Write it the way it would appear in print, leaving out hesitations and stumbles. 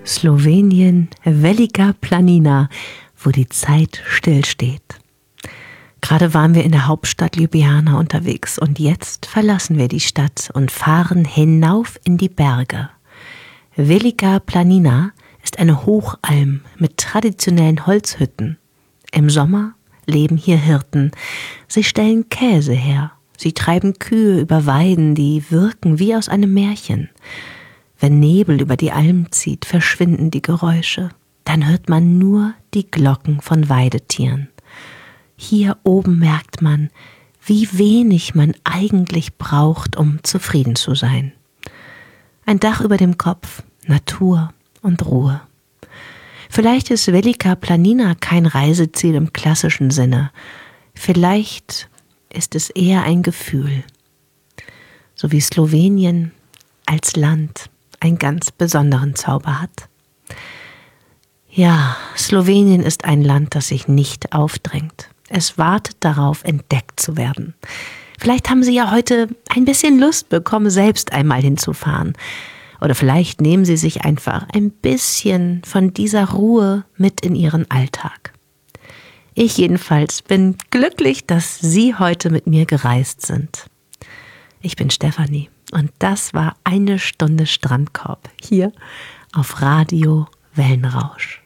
Slowenien, Velika Planina, wo die Zeit stillsteht. Gerade waren wir in der Hauptstadt Ljubljana unterwegs und jetzt verlassen wir die Stadt und fahren hinauf in die Berge. Velika Planina ist eine Hochalm mit traditionellen Holzhütten. Im Sommer leben hier Hirten. Sie stellen Käse her. Sie treiben Kühe über Weiden, die wirken wie aus einem Märchen. Wenn Nebel über die Alm zieht, verschwinden die Geräusche. Dann hört man nur die Glocken von Weidetieren. Hier oben merkt man, wie wenig man eigentlich braucht, um zufrieden zu sein. Ein Dach über dem Kopf, Natur und Ruhe. Vielleicht ist Velika Planina kein Reiseziel im klassischen Sinne. Vielleicht ist es eher ein Gefühl. So wie Slowenien als Land einen ganz besonderen Zauber hat. Ja, Slowenien ist ein Land, das sich nicht aufdrängt. Es wartet darauf, entdeckt zu werden. Vielleicht haben Sie ja heute ein bisschen Lust bekommen, selbst einmal hinzufahren. Oder vielleicht nehmen Sie sich einfach ein bisschen von dieser Ruhe mit in Ihren Alltag. Ich jedenfalls bin glücklich, dass Sie heute mit mir gereist sind. Ich bin Stefanie und das war eine Stunde Strandkorb hier auf Radio Wellenrausch.